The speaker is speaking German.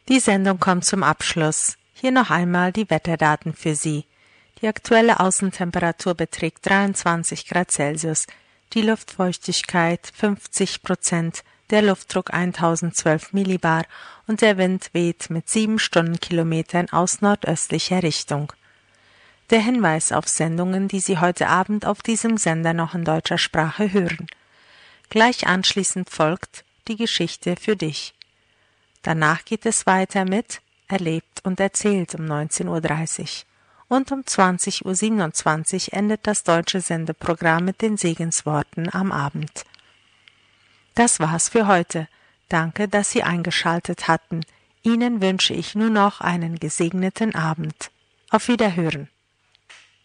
Die Sendung kommt zum Abschluss. Hier noch einmal die Wetterdaten für Sie. Die aktuelle Außentemperatur beträgt 23 Grad Celsius, die Luftfeuchtigkeit 50%, der Luftdruck 1012 Millibar und der Wind weht mit 7 Stundenkilometern aus nordöstlicher Richtung. Der Hinweis auf Sendungen, die Sie heute Abend auf diesem Sender noch in deutscher Sprache hören. Gleich anschließend folgt die Geschichte für dich. Danach geht es weiter mit Erlebt und erzählt um 19:30 Uhr. Und um 20:27 Uhr endet das deutsche Sendeprogramm mit den Segensworten am Abend. Das war's für heute. Danke, dass Sie eingeschaltet hatten. Ihnen wünsche ich nur noch einen gesegneten Abend. Auf Wiederhören.